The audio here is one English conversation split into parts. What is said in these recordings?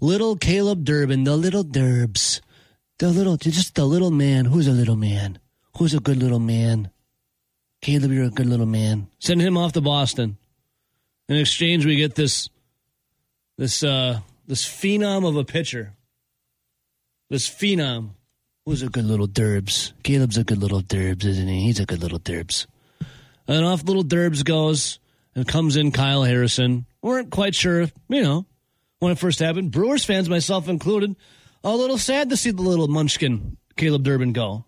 Little Caleb Durbin, the little Durbs. Just the little man. Who's a little man? Who's a good little man? Caleb, you're a good little man. Send him off to Boston. In exchange, we get this phenom of a pitcher. This phenom. Who's a good little Durbs? Caleb's a good little Durbs, isn't he? He's a good little Durbs. And off little Durbs goes, and comes in Kyle Harrison. Weren't quite sure, when it first happened. Brewers fans, myself included, a little sad to see the little munchkin Caleb Durbin go.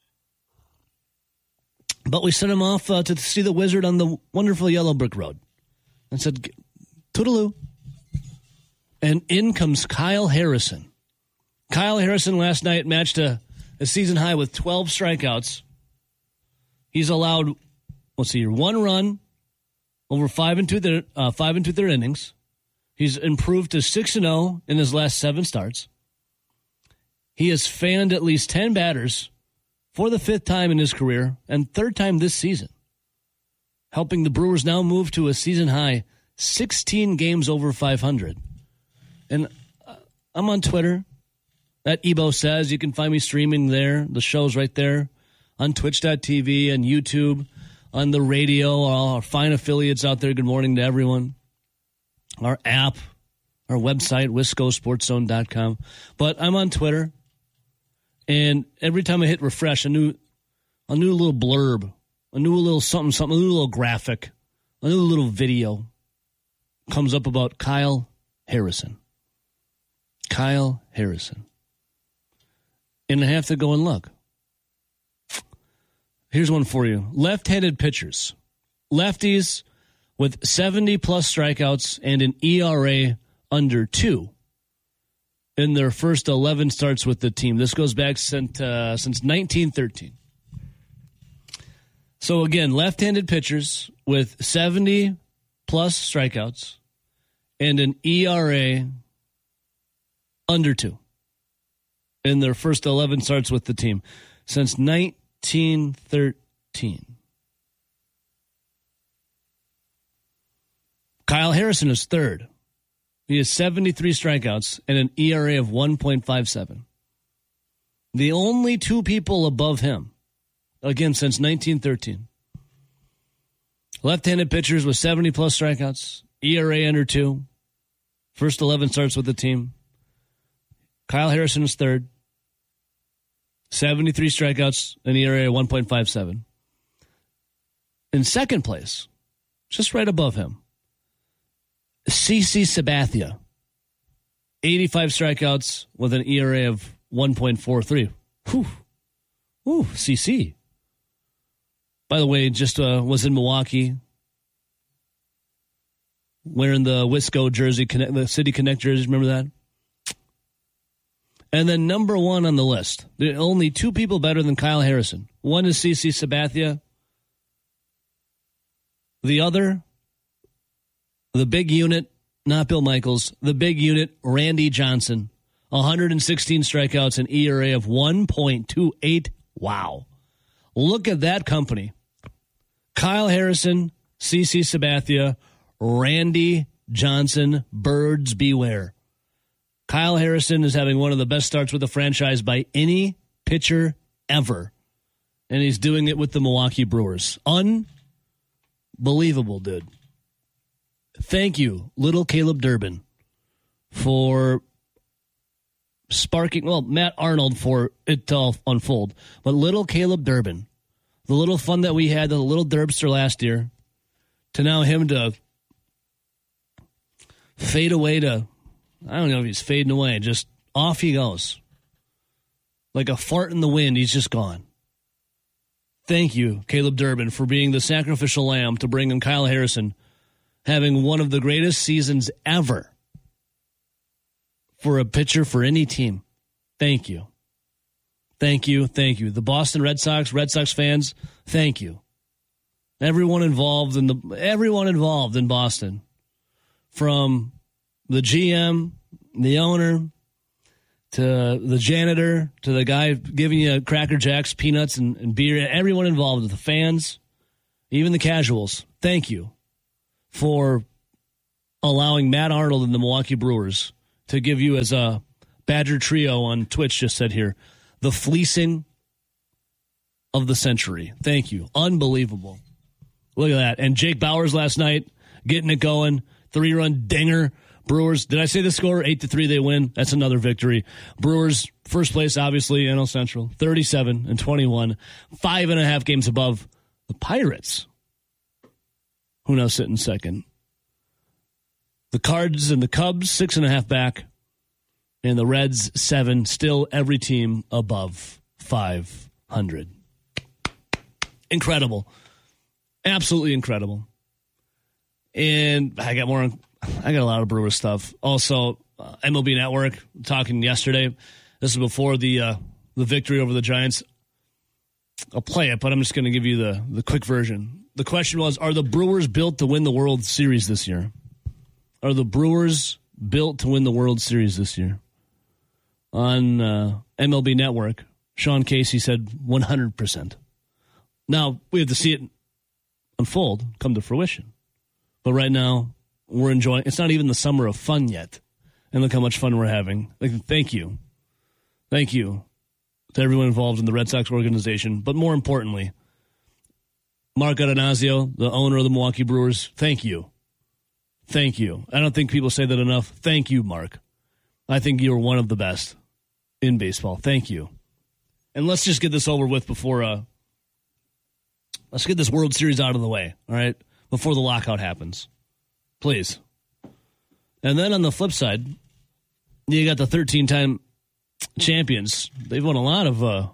But we sent him off to see the Wizard on the wonderful Yellow Brick Road. And said, toodaloo. And in comes Kyle Harrison. Kyle Harrison last night matched a season high with 12 strikeouts. He's allowed, one run over 5 2/3 innings. He's improved to 6-0 in his last 7 starts. He has fanned at least 10 batters for the 5th time in his career and 3rd time this season, helping the Brewers now move to a season high 16 games over 500. And I'm on Twitter. At Ebo Says. You can find me streaming there. The show's right there on twitch.tv and YouTube, on the radio, all our fine affiliates out there. Good morning to everyone. Our app, our website, wiscosportzone.com. But I'm on Twitter, and every time I hit refresh, a new little blurb, a new little something, a new little graphic, a new little video comes up about Kyle Harrison. Kyle Harrison. And I have to go and look. Here's one for you. Left-handed pitchers. Lefties with 70-plus strikeouts and an ERA under 2 in their first 11 starts with the team. This goes back since 1913. So, again, left-handed pitchers with 70-plus strikeouts and an ERA under 2. In their first 11 starts with the team since 1913. Kyle Harrison is 3rd. He has 73 strikeouts and an ERA of 1.57. The only 2 people above him, again, since 1913. Left-handed pitchers with 70-plus strikeouts, ERA under 2, first 11 starts with the team. Kyle Harrison is 3rd. 73 strikeouts, an ERA of 1.57. In second place, just right above him, CC Sabathia. 85 strikeouts with an ERA of 1.43. Whew. Ooh, CC. By the way, just was in Milwaukee wearing the Wisco jersey, the City Connect jersey. Remember that? And then number 1 on the list. There are only 2 people better than Kyle Harrison. One is CC Sabathia. The other, the big unit, not Bill Michaels, the big unit, Randy Johnson. 116 strikeouts, an ERA of 1.28. Wow. Look at that company. Kyle Harrison, CC Sabathia, Randy Johnson, birds beware. Kyle Harrison is having one of the best starts with the franchise by any pitcher ever. And he's doing it with the Milwaukee Brewers. Unbelievable, dude. Thank you, little Caleb Durbin, for sparking, Matt Arnold for it to unfold. But little Caleb Durbin, the little fun that we had, the little Durbster last year, to now him to fade away to, I don't know if he's fading away. Just off he goes. Like a fart in the wind, he's just gone. Thank you, Caleb Durbin, for being the sacrificial lamb to bring in Kyle Harrison, having one of the greatest seasons ever for a pitcher for any team. Thank you. Thank you. Thank you. The Boston Red Sox fans, thank you. Everyone involved in Boston, from the GM, the owner, to the janitor, to the guy giving you Cracker Jacks, peanuts, and beer, everyone involved, the fans, even the casuals, thank you for allowing Matt Arnold and the Milwaukee Brewers to give you as a Badger Trio on Twitch just said here, the fleecing of the century. Thank you. Unbelievable. Look at that. And Jake Bowers last night getting it going. 3-run dinger. Brewers, did I say the score? 8-3 they win. That's another victory. Brewers, first place, obviously, NL Central, 37-21. 5.5 games above the Pirates, who now sit in second. The Cards and the Cubs, 6.5 back. And the Reds, 7. Still every team above 500. Incredible. Absolutely incredible. And I got a lot of Brewers stuff. Also, MLB Network, talking yesterday. This is before the victory over the Giants. I'll play it, but I'm just going to give you the quick version. The question was, are the Brewers built to win the World Series this year? Are the Brewers built to win the World Series this year? On MLB Network, Sean Casey said 100%. Now, we have to see it unfold, come to fruition. But right now, we're enjoying. It's not even the summer of fun yet. And look how much fun we're having. Thank you. Thank you to everyone involved in the Red Sox organization. But more importantly, Mark Atanasio, the owner of the Milwaukee Brewers, thank you. Thank you. I don't think people say that enough. Thank you, Mark. I think you're one of the best in baseball. Thank you. And let's just get this over with before let's get this World Series out of the way, all right? Before the lockout happens. Please. And then on the flip side, you got the 13-time champions. They've won a lot of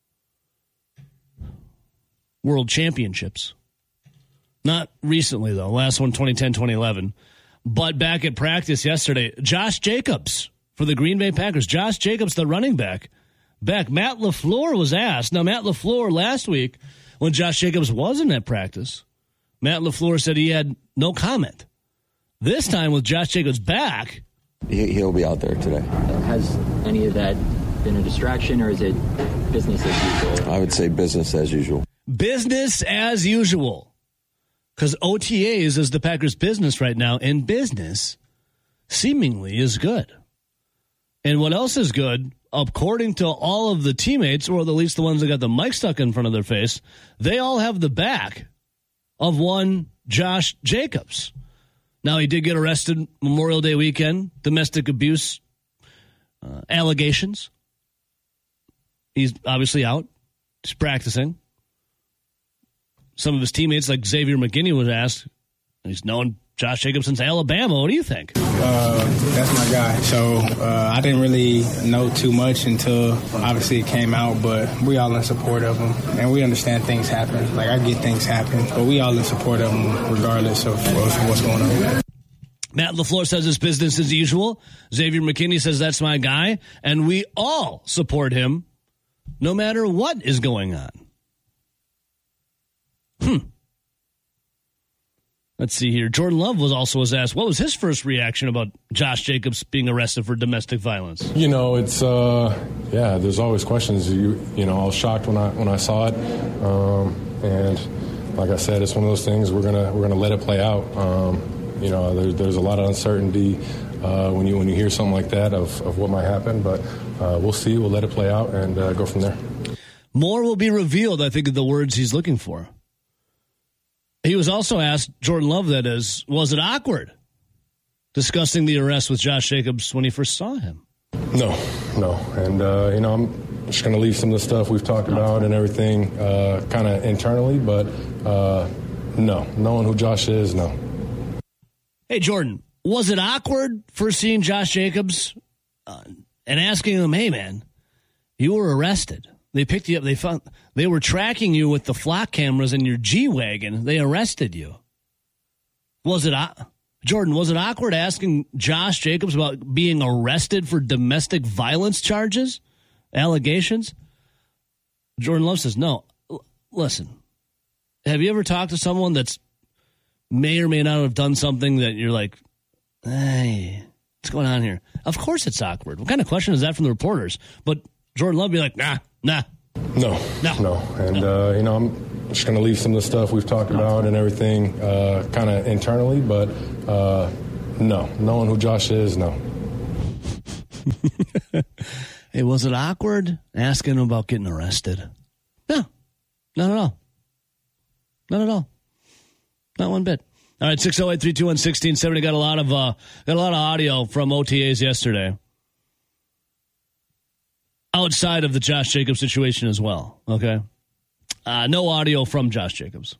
world championships. Not recently, though. Last one, 2010, 2011. But back at practice yesterday, Josh Jacobs for the Green Bay Packers. Josh Jacobs, the running back. Matt LaFleur was asked. Now, Matt LaFleur last week, when Josh Jacobs wasn't at practice, Matt LaFleur said he had no comment. This time with Josh Jacobs back, he'll be out there today. Has any of that been a distraction, or is it business as usual? I would say business as usual. Business as usual. Because OTAs is the Packers' business right now, and business seemingly is good. And what else is good, according to all of the teammates, or at least the ones that got the mic stuck in front of their face, they all have the back of one Josh Jacobs. Now, he did get arrested Memorial Day weekend, domestic abuse allegations. He's obviously out. He's practicing. Some of his teammates, like Xavier McKinney, was asked, he's known Josh Jacobs since Alabama. What do you think? That's my guy. So I didn't really know too much until obviously it came out, but we all in support of him. And we understand things happen. Like, I get things happen, but we all in support of him regardless of what's going on. Matt LaFleur says it's business as usual. Xavier McKinney says that's my guy. And we all support him no matter what is going on. Let's see here. Jordan Love was asked, what was his first reaction about Josh Jacobs being arrested for domestic violence? You know, it's there's always questions. You know, I was shocked when I saw it, and like I said, it's one of those things we're gonna let it play out. You know, there's a lot of uncertainty when you hear something like that of what might happen, but we'll see. We'll let it play out and go from there. More will be revealed, I think, of the words he's looking for. He was also asked, Jordan Love that is, was it awkward discussing the arrest with Josh Jacobs when he first saw him? No. And, you know, I'm just going to leave some of the stuff we've talked about and everything kind of internally, but no. Knowing who Josh is, no. Hey, Jordan, was it awkward for seeing Josh Jacobs and asking him, hey, man, you were arrested. They picked you up. They were tracking you with the flock cameras in your G-Wagon. They arrested you. Jordan, was it awkward asking Josh Jacobs about being arrested for domestic violence charges, allegations? Jordan Love says, no. Listen, have you ever talked to someone that's may or may not have done something that you're like, hey, what's going on here? Of course it's awkward. What kind of question is that from the reporters? But Jordan Love be like, nah. No. And, you know, I'm just going to leave some of the stuff we've talked about and everything kind of internally, but no. Knowing who Josh is, no. Hey, was it awkward asking him about getting arrested? No, not at all. Not at all. Not one bit. All right, 608-321-1670. Got a lot of audio from OTAs yesterday. Outside of the Josh Jacobs situation as well. Okay, no audio from Josh Jacobs.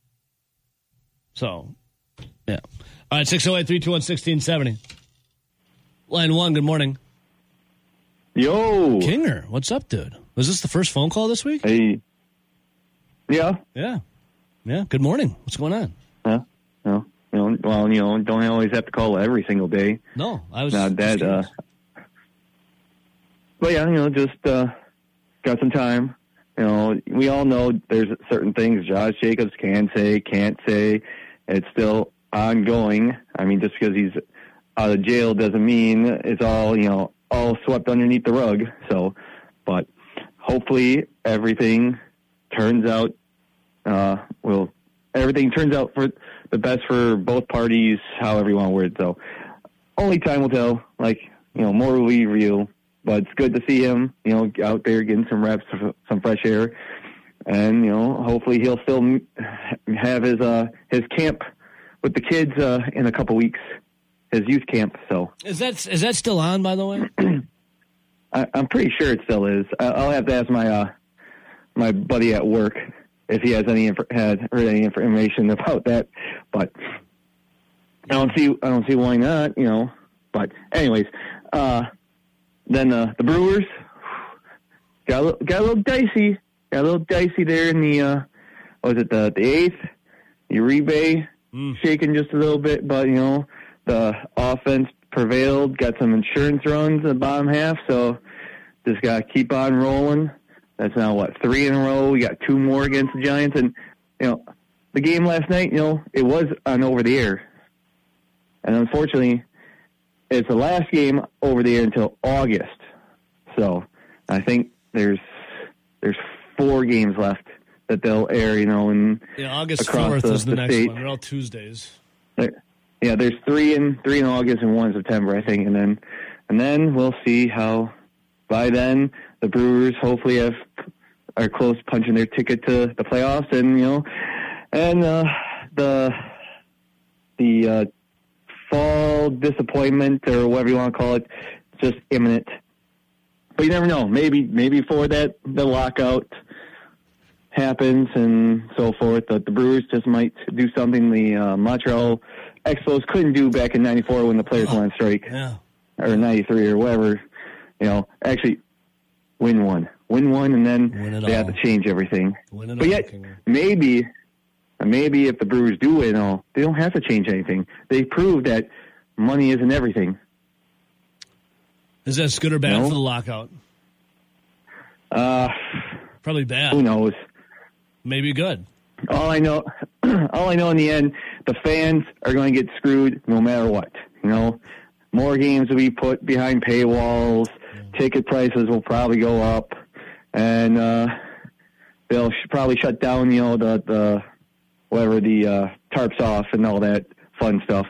So, yeah. All right, 608-321-1670. Line 1. Good morning. Yo. Kinger, what's up, dude? Was this the first phone call this week? Hey. Yeah. Yeah. Good morning. What's going on? No. Don't always have to call every single day. No, I was not that. But yeah, just got some time. We all know there's certain things Josh Jacobs can say, can't say. It's still ongoing. I mean, just because he's out of jail doesn't mean it's all swept underneath the rug. So, but hopefully everything turns out. Everything turns out for the best for both parties, however you want to word it. So, only time will tell. More will be real. But it's good to see him, out there getting some reps, some fresh air, and hopefully he'll still have his camp with the kids in a couple weeks, his youth camp. So is that still on, by the way? I'm pretty sure it still is. I'll have to ask my buddy at work if he has heard any information about that. But I don't see why not. But anyways. Then the Brewers got a little dicey. Got a little dicey there in the the eighth? Uribe shaking just a little bit, but the offense prevailed. Got some insurance runs in the bottom half, so just got to keep on rolling. That's now 3 in a row. We got 2 more against the Giants, and the game last night. It was on over the air, and unfortunately. It's the last game over the air until August. So I think there's 4 games left that they'll air, and August 4th is the next one. They're all Tuesdays. There's 3 in August and 1 in September, I think, and then we'll see how by then the Brewers hopefully are close punching their ticket to the playoffs, and the fall disappointment or whatever you want to call it, just imminent. But you never know. Maybe before that the lockout happens and so forth. The Brewers just might do something the Montreal Expos couldn't do back in '94 when the players went on strike, or '93 or whatever. Actually win one, and then they have to change everything. But yet maybe if the Brewers do win all, they don't have to change anything. They prove that money isn't everything. Is that good or bad for the lockout? Probably bad. Who knows? Maybe good. All I know in the end, the fans are going to get screwed no matter what. More games will be put behind paywalls. Ticket prices will probably go up, and they'll probably shut down, the whatever the tarps off and all that fun stuff.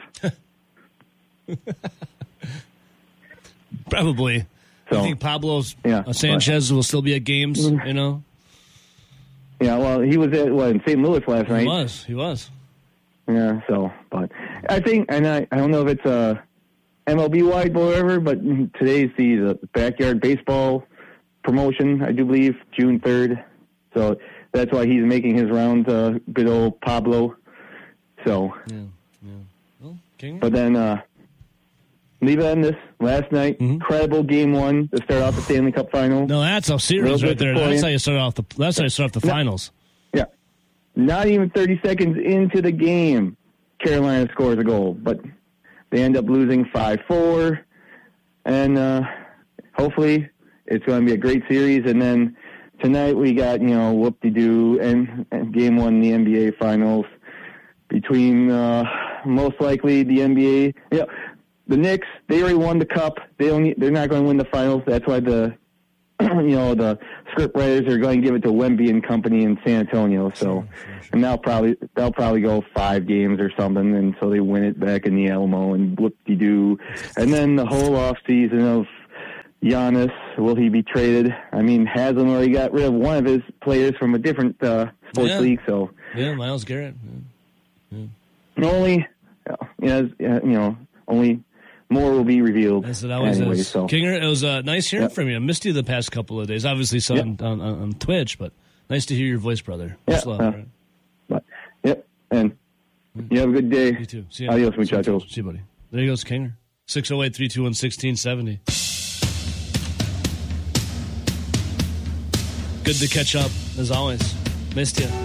Probably. So, I think Pablo Sanchez will still be at games, Yeah, well, he was in St. Louis last night. He was. Yeah, so, but I think, and I don't know if it's MLB-wide or whatever, but today's the backyard baseball promotion, I do believe, June 3rd. So that's why he's making his rounds, good old Pablo. So, Well, King. But then leave it on this. Last night, incredible Game 1 to start off the Stanley Cup Final. No, that's a series right there. That's how you start off the finals. Yeah, not even 30 seconds into the game, Carolina scores a goal, but they end up losing 5-4, and hopefully it's going to be a great series. And then tonight we got, whoop-de-doo and Game 1 in the NBA Finals between most likely the NBA. The Knicks, they already won the Cup. They're not going to win the Finals. That's why the the script writers are going to give it to Wemby and company in San Antonio. So, and they'll probably go 5 games or something, and so they win it back in the Alamo and whoop-de-doo. And then the whole off season of Giannis, will he be traded? I mean, Haslam already got rid of one of his players from a different sports league, so yeah, Myles Garrett. Only, only more will be revealed. That's what I was anyway, so. Kinger, it was nice hearing from you. I missed you the past couple of days. Obviously, saw on Twitch, but nice to hear your voice, brother. Much love. Right? But, and you have a good day. You too. See you. Adios, muchachos. See you, buddy. There goes Kinger. 608-321-1670. Good to catch up, as always. Missed you.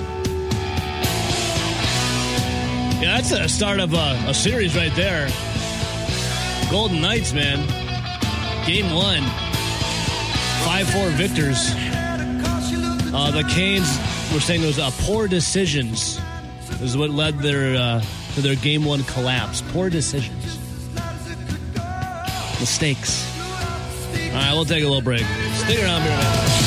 Yeah, that's the start of a series right there. Golden Knights, man. Game 1. 5-4 victors. The Canes were saying it was poor decisions. This is what led to their Game 1 collapse. Poor decisions. Mistakes. All right, we'll take a little break. Stick around here, man.